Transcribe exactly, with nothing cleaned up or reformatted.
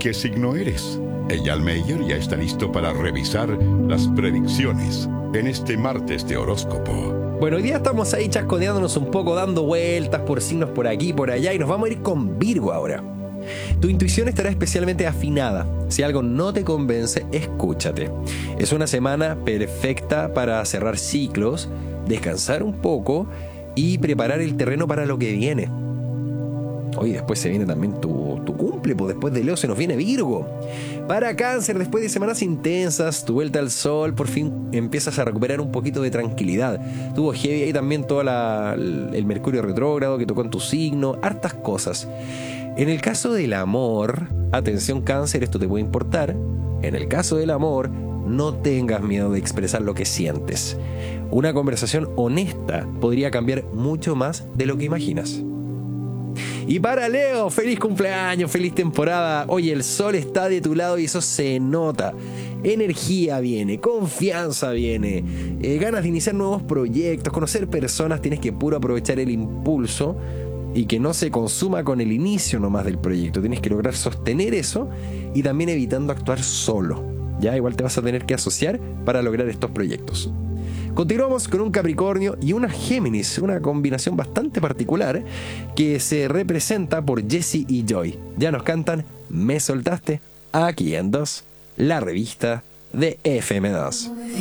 qué signo eres. Eyal Meyer ya está listo para revisar las predicciones en este martes de horóscopo. Bueno, hoy día estamos ahí chasconeándonos un poco, dando vueltas por signos por aquí y por allá, y nos vamos a ir con Virgo ahora. Tu intuición estará especialmente afinada. Si algo no te convence, escúchate. Es una semana perfecta para cerrar ciclos, descansar un poco y preparar el terreno para lo que viene. Hoy después se viene también tu, tu cumple, pues después de Leo se nos viene Virgo. Para Cáncer, después de semanas intensas, tu vuelta al sol, por fin empiezas a recuperar un poquito de tranquilidad. Tuvo heavy ahí también todo la, el Mercurio retrógrado que tocó en tu signo, hartas cosas. En el caso del amor, atención Cáncer, esto te puede importar. En el caso del amor, no tengas miedo de expresar lo que sientes. Una conversación honesta podría cambiar mucho más de lo que imaginas. Y para Leo, feliz cumpleaños, feliz temporada. Oye, el sol está de tu lado y eso se nota. Energía viene, confianza viene, eh, ganas de iniciar nuevos proyectos, conocer personas. Tienes que puro aprovechar el impulso y que no se consuma con el inicio nomás del proyecto. Tienes que lograr sostener eso y también evitando actuar solo. Ya igual te vas a tener que asociar para lograr estos proyectos. Continuamos con un Capricornio y una Géminis, una combinación bastante particular que se representa por Jessie y Joy. Ya nos cantan Me Soltaste aquí en Dos, la revista de F M dos.